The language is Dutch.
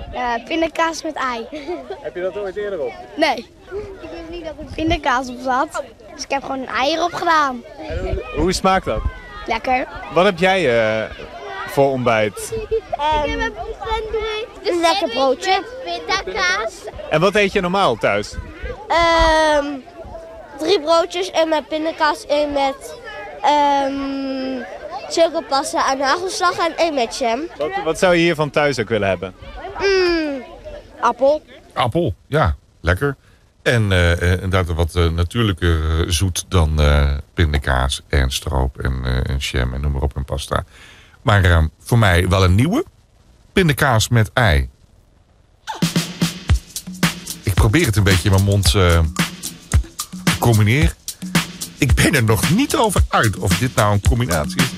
Pindakaas met ei. Heb je dat ooit eerder op? Nee. Ik wist niet dat er pindakaas op zat. Dus ik heb gewoon een ei erop gedaan. En hoe smaakt dat? Lekker. Wat heb jij voor ontbijt? Een lekker broodje. Pindakaas. En wat eet je normaal thuis? 3 broodjes en met pindakaas en met chocopasta en hagelslag en 1 met jam. Wat zou je hier van thuis ook willen hebben? Appel. Appel, ja, lekker. En inderdaad wat natuurlijker zoet dan pindakaas en stroop en jam en noem maar op en pasta. Maar voor mij wel een nieuwe. Pindakaas met ei. Ik probeer het een beetje in mijn mond te combineren. Ik ben er nog niet over uit of dit nou een combinatie is